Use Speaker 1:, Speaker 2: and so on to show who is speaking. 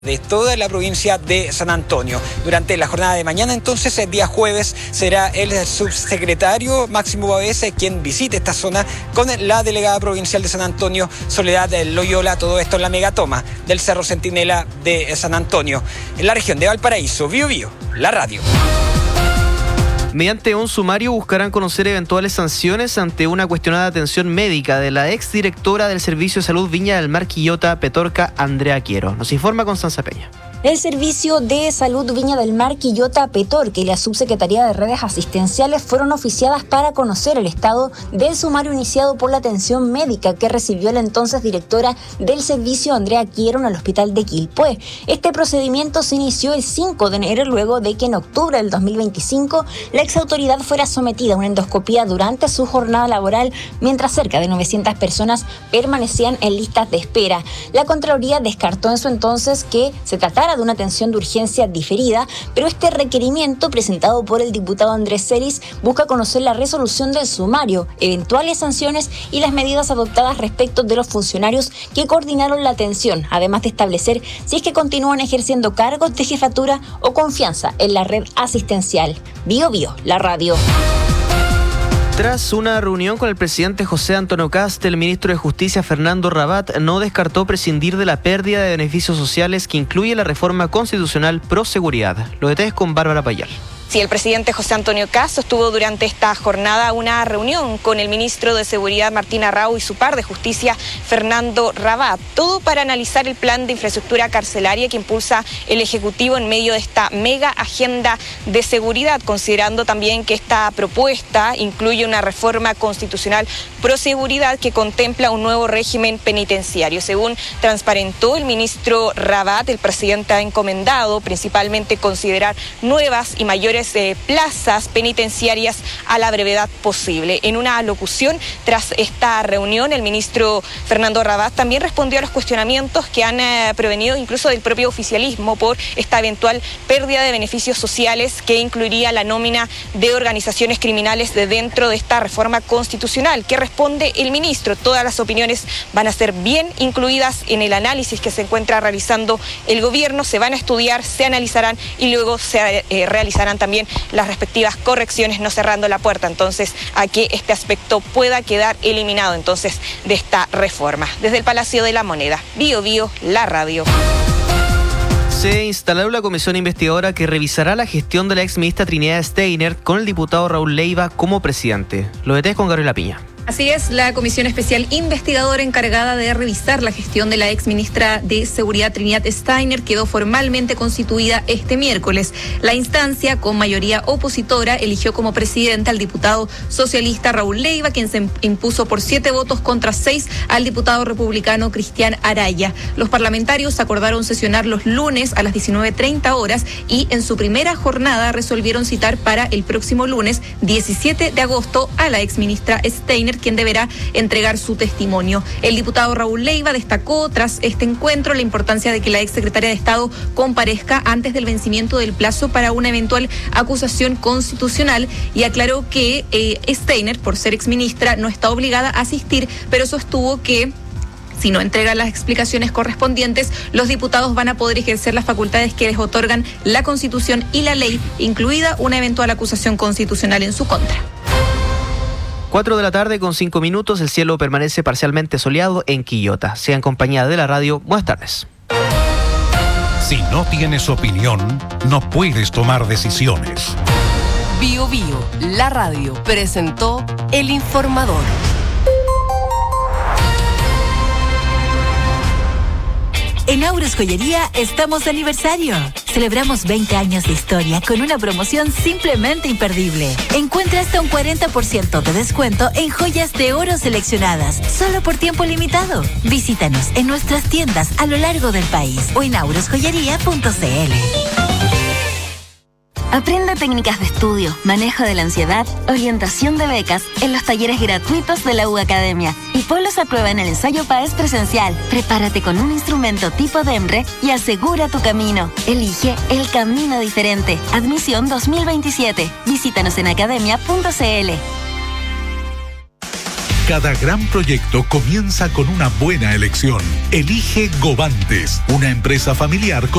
Speaker 1: de toda la provincia de San Antonio. Durante la jornada de mañana, entonces, el día jueves, será el subsecretario Máximo Pavese quien visite esta zona con la delegada provincial de San Antonio, Soledad Loyola, todo esto en la megatoma del Cerro Centinela de San Antonio. En la región de Valparaíso, Bío Bío, la radio.
Speaker 2: Mediante un sumario buscarán conocer eventuales sanciones ante una cuestionada atención médica de la exdirectora del Servicio de Salud Viña del Mar Quillota, Petorca, Andrea Quiero. Nos informa Constanza Peña.
Speaker 3: El Servicio de Salud Viña del Mar Quillota, Petorca y la Subsecretaría de Redes Asistenciales fueron oficiadas para conocer el estado del sumario iniciado por la atención médica que recibió la entonces directora del servicio, Andrea Quiero, en el hospital de Quilpué. Este procedimiento se inició el 5 de enero luego de que en octubre del 2025 la exautoridad fuera sometida a una endoscopía durante su jornada laboral, mientras cerca de 900 personas permanecían en listas de espera. La Contraloría descartó en su entonces que se tratara de una atención de urgencia diferida, pero este requerimiento presentado por el diputado Andrés Celis busca conocer la resolución del sumario, eventuales sanciones y las medidas adoptadas respecto de los funcionarios que coordinaron la atención, además de establecer si es que continúan ejerciendo cargos de jefatura o confianza en la red asistencial. Bío Bío, la radio.
Speaker 2: Tras una reunión con el presidente José Antonio Kast, el ministro de Justicia Fernando Rabat no descartó prescindir de la pérdida de beneficios sociales que incluye la reforma constitucional pro seguridad. Los detalles con Bárbara Payal.
Speaker 4: Sí, el presidente José Antonio Kast sostuvo durante esta jornada una reunión con el ministro de Seguridad Martín Arrau y su par de Justicia Fernando Rabat, todo para analizar el plan de infraestructura carcelaria que impulsa el Ejecutivo en medio de esta mega agenda de seguridad, considerando también que esta propuesta incluye una reforma constitucional pro seguridad que contempla un nuevo régimen penitenciario. Según transparentó el ministro Rabat, el presidente ha encomendado principalmente considerar nuevas y mayores plazas penitenciarias a la brevedad posible. En una locución tras esta reunión, el ministro Fernando Rabat también respondió a los cuestionamientos que han provenido incluso del propio oficialismo por esta eventual pérdida de beneficios sociales que incluiría la nómina de organizaciones criminales de dentro de esta reforma constitucional. ¿Qué responde el ministro? Todas las opiniones van a ser bien incluidas en el análisis que se encuentra realizando el gobierno, se van a estudiar, se analizarán y luego se realizarán también las respectivas correcciones, no cerrando la puerta entonces a que este aspecto pueda quedar eliminado entonces de esta reforma. Desde el Palacio de la Moneda, Bío Bío, la radio.
Speaker 2: Se instaló la comisión investigadora que revisará la gestión de la exministra Trinidad Steiner con el diputado Raúl Leiva como presidente. Lo detalles con Gabriela Piña.
Speaker 5: Así es, la comisión especial investigadora encargada de revisar la gestión de la exministra de Seguridad Trinidad Steiner quedó formalmente constituida este miércoles. La instancia, con mayoría opositora, eligió como presidente al diputado socialista Raúl Leiva, quien se impuso por 7 votos contra 6 al diputado republicano Cristian Araya. Los parlamentarios acordaron sesionar los lunes a las 19:30 horas y en su primera jornada resolvieron citar para el próximo lunes 17 de agosto a la exministra Steiner, quien deberá entregar su testimonio. El diputado Raúl Leiva destacó tras este encuentro la importancia de que la exsecretaria de Estado comparezca antes del vencimiento del plazo para una eventual acusación constitucional y aclaró que Steiner, por ser exministra, no está obligada a asistir, pero sostuvo que si no entrega las explicaciones correspondientes, los diputados van a poder ejercer las facultades que les otorgan la Constitución y la ley, incluida una eventual acusación constitucional en su contra.
Speaker 2: 4 de la tarde con 5 minutos, el cielo permanece parcialmente soleado en Quillota. Sea en compañía de la radio, buenas tardes.
Speaker 6: Si no tienes opinión, no puedes tomar decisiones.
Speaker 7: Bío Bío, la radio, presentó El Informador.
Speaker 8: En Auros Joyería estamos de aniversario. Celebramos 20 años de historia con una promoción simplemente imperdible. Encuentra hasta un 40% de descuento en joyas de oro seleccionadas, solo por tiempo limitado. Visítanos en nuestras tiendas a lo largo del país o en aurosjoyería.cl.
Speaker 9: Aprende técnicas de estudio, manejo de la ansiedad, orientación de becas en los talleres gratuitos de la U Academia y ponlos a prueba en el ensayo PAES presencial. Prepárate con un instrumento tipo DEMRE y asegura tu camino. Elige el camino diferente. Admisión 2027. Visítanos en academia.cl.
Speaker 10: Cada gran proyecto comienza con una buena elección. Elige Govantes, una empresa familiar con